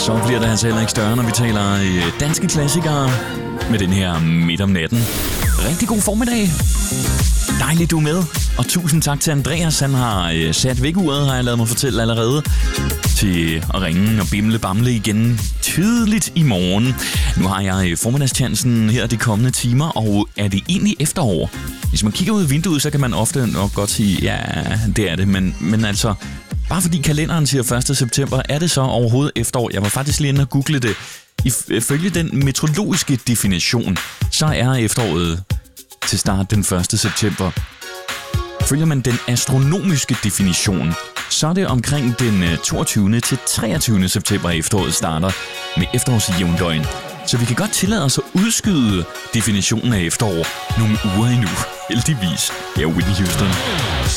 Så bliver det altså heller ikke større, når vi taler danske klassikere med den her midt om natten. Rigtig god formiddag. Dejligt, du er med. Og tusind tak til Andreas. Han har sat vækkeuret, har jeg lavet mig fortælle allerede, til at ringe og bimle-bamle igen tidligt i morgen. Nu har jeg formiddagschancen her de kommende timer, og er det egentlig efterår? Hvis man kigger ud af vinduet, så kan man ofte nok godt sige, ja, det er det. Men altså, bare fordi kalenderen siger 1. september, er det så overhovedet efterår? Jeg var faktisk lige inde og google det. Ifølge den meteorologiske definition, så er efteråret til start den 1. september. Følger man den astronomiske definition, så er det omkring den 22. til 23. september efteråret starter med efterårsjævndøgn. Så vi kan godt tillade os at udskyde definitionen af efterår nogle uger endnu. Heldigvis. Her er Whitney Houston.